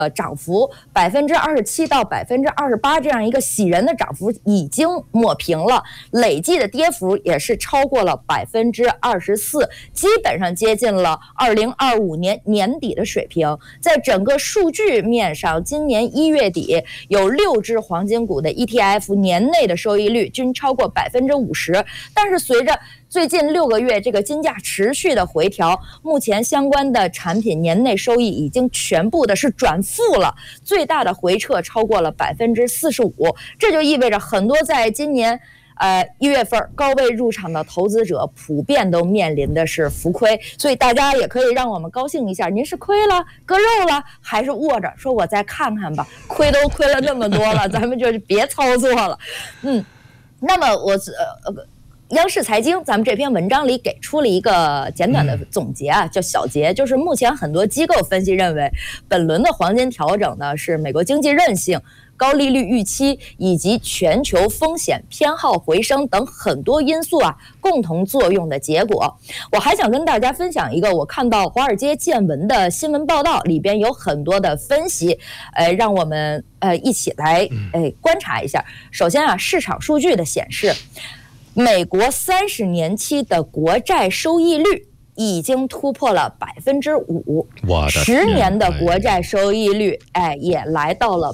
涨幅27%到28%这样一个喜人的涨幅已经抹平了，累计的跌幅也是超过了24%，基本上接近了2025年年底的水平。在整个数据面上，今年1月底有6只黄金股的 ETF 年内的收益率均超过50%，但是随着最近6个月这个金价持续的回调，目前相关的产品年内收益已经全部的是转负了，最大的回撤超过了45%，这就意味着很多在今年1月份高位入场的投资者普遍都面临的是浮亏，所以大家也可以让我们高兴一下，您是亏了割肉了，还是握着说我再看看吧，亏都亏了那么多了，咱们就别操作了。那么央视财经咱们这篇文章里给出了一个简短的总结啊，叫小结，就是目前很多机构分析认为，本轮的黄金调整呢是美国经济韧性、高利率预期以及全球风险偏好回升等很多因素共同作用的结果。我还想跟大家分享一个我看到华尔街见闻的新闻报道，里边有很多的分析，让我们一起来观察一下。首先市场数据的显示，美国30年期的国债收益率已经突破了5%，10年的国债收益率也来到了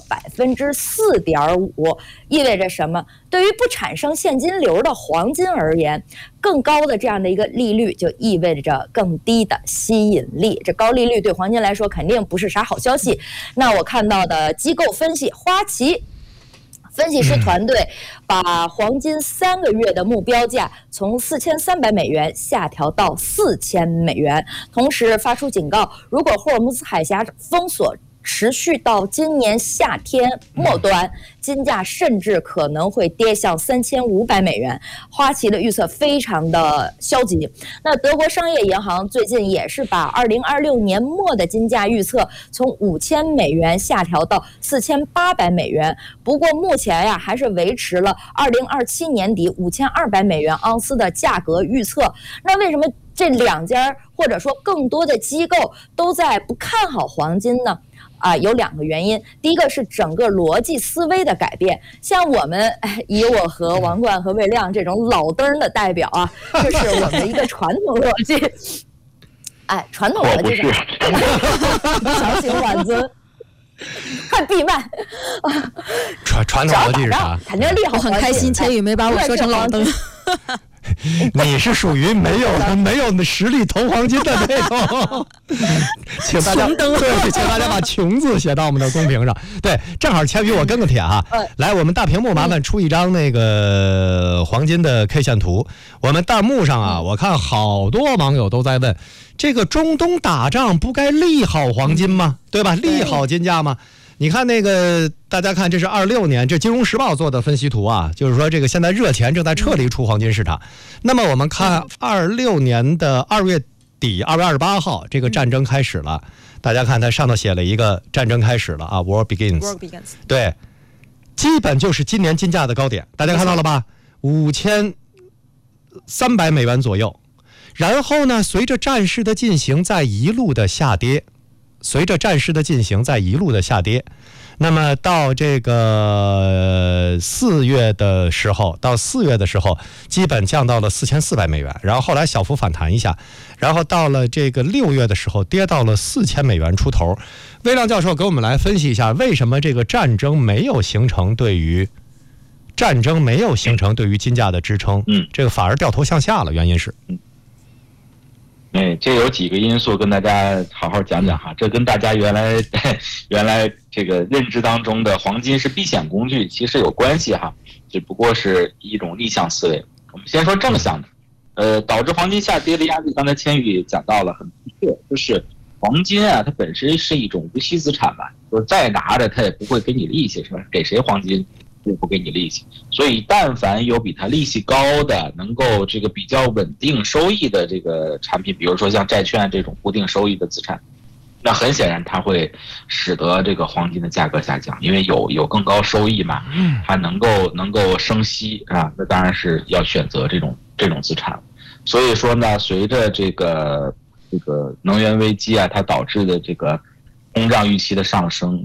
4.5%，意味着什么？对于不产生现金流的黄金而言，更高的这样的一个利率就意味着更低的吸引力。这高利率对黄金来说肯定不是啥好消息。那我看到的机构分析，花旗分析师团队把黄金3个月的目标价从4300美元下调到4000美元，同时发出警告，如果霍尔木兹海峡封锁持续到今年夏天末端，金价甚至可能会跌向3500美元。花旗的预测非常的消极。那德国商业银行最近也是把2026年末的金价预测从5000美元下调到4800美元，不过目前还是维持了2027年底5200美元盎司的价格预测。那为什么这两家或者说更多的机构都在不看好黄金呢？有2个原因。第一个是整个逻辑思维的改变，像我们以我和王冠和魏亮这种老登的代表这是我们一个传统逻辑。传统逻辑是小型晚尊。看闭麦， 传统逻辑是啥？ 肯定利好， 我很开心，千羽没把我说成老登。 你是属于没有实力投黄金的那种，请大家对，请大家把“穷”字写到我们的公屏上。对，正好千羽我跟个帖来，我们大屏幕麻烦出一张那个黄金的 K 线图。我们弹幕上我看好多网友都在问，这个中东打仗不该利好黄金吗？对吧？利好金价吗？你看那个，大家看，这是26年，这《金融时报》做的分析图就是说这个现在热钱正在撤离出黄金市场。那么我们看26年的2月底，2月28号，这个战争开始了。大家看它上头写了一个战争开始了War begins。对，基本就是今年金价的高点，大家看到了吧？5300美元左右。然后呢，随着战事的进行，在一路的下跌。那么到这个4月的时候，基本降到了4400美元，然后后来小幅反弹一下，然后到了这个6月的时候跌到了4000美元出头。魏亮教授给我们来分析一下，为什么这个战争没有形成对于金价的支撑，这个反而掉头向下了，原因是？ 这有几个因素跟大家好好讲讲这跟大家原来这个认知当中的黄金是避险工具其实有关系只不过是一种逆向思维。我们先说正向的，导致黄金下跌的压力，刚才千羽也讲到了，很明确，就是黄金它本身是一种无息资产吧，就是再拿着它也不会给你利息，是吧？给谁黄金不给你利息，所以但凡有比它利息高的，能够这个比较稳定收益的这个产品，比如说像债券这种固定收益的资产，那很显然它会使得这个黄金的价格下降，因为有更高收益嘛，它能够生息那当然是要选择这种资产。所以说呢，随着这个能源危机它导致的这个通胀预期的上升，